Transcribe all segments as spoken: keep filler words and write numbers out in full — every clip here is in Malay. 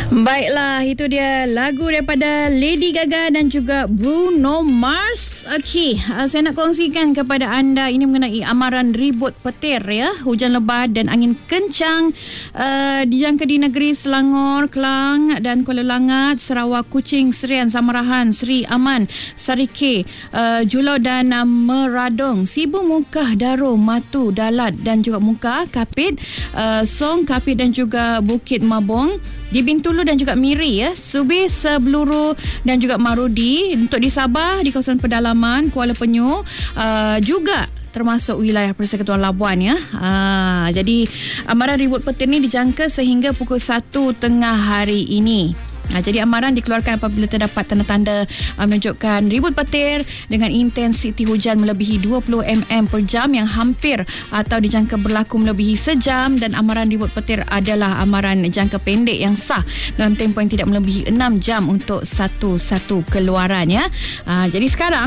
Baiklah, itu dia lagu daripada Lady Gaga dan juga Bruno Mars. Okey, uh, saya nak kongsikan kepada anda ini mengenai amaran ribut petir ya. Hujan lebat dan angin kencang uh, dijangka di negeri Selangor, Kelang dan Kuala Langat, Sarawak, Kuching, Serian, Samarahan, Seri Aman, Sarike, uh, Julau dan uh, Meradong, Sibu, Mungkah, Daro, Matu, Dalat dan juga Mungkah, Kapit, uh, Song, Kapit dan juga Bukit Mabong, di Bintulu dan juga Miri ya, Subi, Sebeluru dan juga Marudi. Untuk di Sabah, di kawasan pedalaman Kuala Penyu, uh, juga termasuk wilayah Persekutuan Labuan ya. Uh, jadi amaran ribut petir ni dijangka sehingga pukul satu tengah hari ini. Ha, jadi amaran dikeluarkan apabila terdapat tanda-tanda uh, menunjukkan ribut petir dengan intensiti hujan melebihi dua puluh milimeter per jam yang hampir atau dijangka berlaku melebihi sejam, dan amaran ribut petir adalah amaran jangka pendek yang sah dalam tempoh yang tidak melebihi enam jam untuk satu-satu keluaran ya. Ha, jadi sekarang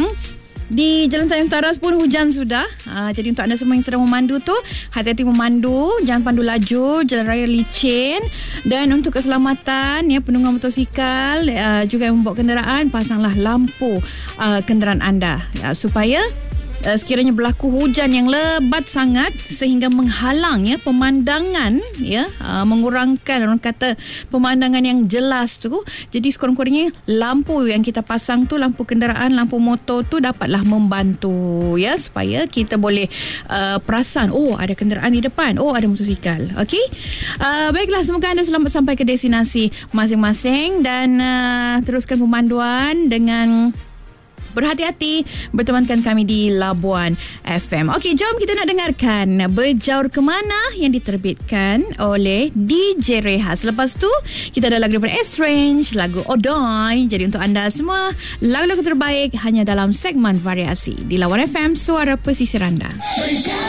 di Jalan Sayang Taras pun hujan sudah. Uh, jadi untuk anda semua yang sedang memandu tu, hati-hati memandu, jangan pandu laju, jalan raya licin. Dan untuk keselamatan ya, penunggang motosikal uh, juga yang membawa kenderaan, pasanglah lampu uh, kenderaan anda ya, supaya Uh, sekiranya berlaku hujan yang lebat sangat sehingga menghalang ya pemandangan ya, uh, mengurangkan orang kata pemandangan yang jelas tu. Jadi sekurang-kurangnya lampu yang kita pasang tu, lampu kenderaan, lampu motor tu dapatlah membantu ya, supaya kita boleh uh, perasan, oh ada kenderaan di depan, oh ada motosikal. Okey. Uh, baiklah, semoga anda selamat sampai ke destinasi masing-masing dan uh, teruskan pemanduan dengan berhati-hati, bertemankan kami di Labuan F M. Okey, jom kita nak dengarkan Berjaur ke Mana yang diterbitkan oleh D J Rehat. Lepas tu, kita ada lagu daripada Estrange, lagu Odoi. Jadi untuk anda semua, lagu-lagu terbaik hanya dalam segmen variasi di Labuan F M, Suara Pesisir Anda.